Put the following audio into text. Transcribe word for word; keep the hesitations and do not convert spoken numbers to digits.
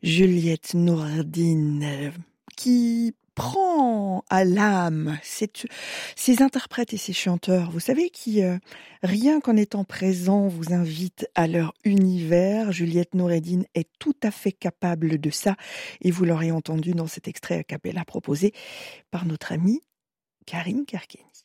Juliette Noureddine, euh, qui prend à l'âme cette- ces interprètes et ces chanteurs, vous savez, qui, euh, rien qu'en étant présents, vous invitent à leur univers. Juliette Noureddine est tout à fait capable de ça, et vous l'aurez entendu dans cet extrait a cappella proposé par notre amie Karine Kerkeni.